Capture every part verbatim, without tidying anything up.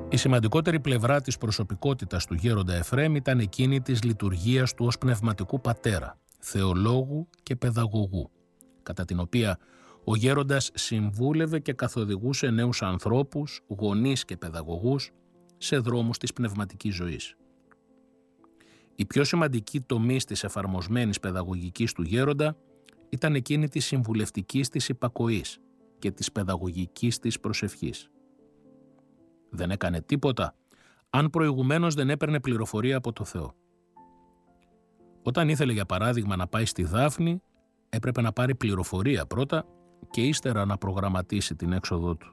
Η σημαντικότερη πλευρά της προσωπικότητας του γέροντα Εφραίμ ήταν εκείνη της λειτουργίας του ως πνευματικού πατέρα, θεολόγου και παιδαγωγού, κατά την οποία ο γέροντας συμβούλευε και καθοδηγούσε νέους ανθρώπους, γονείς και παιδαγωγούς σε δρόμους της πνευματικής ζωής. Η πιο σημαντική τομή της εφαρμοσμένης παιδαγωγικής του γέροντα ήταν εκείνη της συμβουλευτικής της υπακοής και της παιδαγωγικής της προσευχής. Δεν έκανε τίποτα αν προηγουμένως δεν έπαιρνε πληροφορία από το Θεό. Όταν ήθελε για παράδειγμα να πάει στη Δάφνη, έπρεπε να πάρει πληροφορία πρώτα και ύστερα να προγραμματίσει την έξοδό του.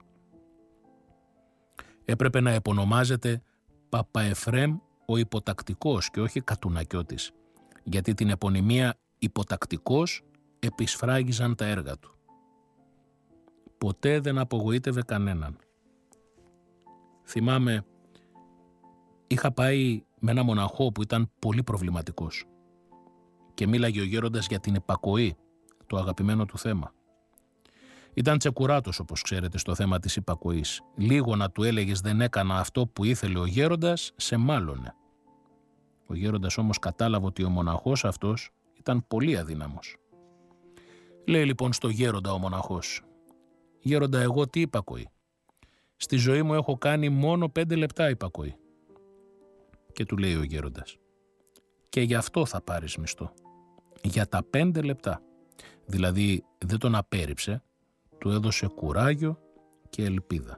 Έπρεπε να επωνομάζεται Παπαεφραίμ ο Υποτακτικός και όχι Κατουνακιώτης, γιατί την επωνυμία Υποτακτικός επισφράγιζαν τα έργα του. Ποτέ δεν απογοήτευε κανέναν. Θυμάμαι, είχα πάει με ένα μοναχό που ήταν πολύ προβληματικός και μίλαγε ο γέροντας για την υπακοή, το αγαπημένο του θέμα. Ήταν τσεκουράτος, όπως ξέρετε, στο θέμα της υπακοής. Λίγο να του έλεγες δεν έκανα αυτό που ήθελε ο γέροντας, σε μάλωνε. Ο γέροντας όμως κατάλαβε ότι ο μοναχός αυτός ήταν πολύ αδύναμος. Λέει λοιπόν στο γέροντα ο μοναχός: «Γέροντα, εγώ τι υπακοή? Στη ζωή μου έχω κάνει μόνο πέντε λεπτά υπακοή». Και του λέει ο γέροντας: «Και γι' αυτό θα πάρεις μισθό. Για τα πέντε λεπτά». Δηλαδή δεν τον απέρριψε, του έδωσε κουράγιο και ελπίδα.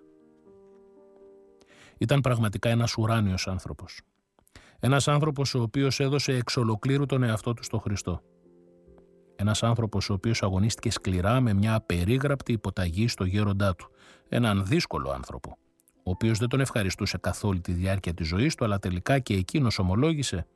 Ήταν πραγματικά ένας ουράνιος άνθρωπος. Ένας άνθρωπος ο οποίος έδωσε εξ ολοκλήρου τον εαυτό του στο Χριστό. Ένας άνθρωπος ο οποίος αγωνίστηκε σκληρά με μια απερίγραπτη υποταγή στο γέροντά του. Έναν δύσκολο άνθρωπο, ο οποίος δεν τον ευχαριστούσε καθ' όλη τη διάρκεια της ζωής του, αλλά τελικά και εκείνος ομολόγησε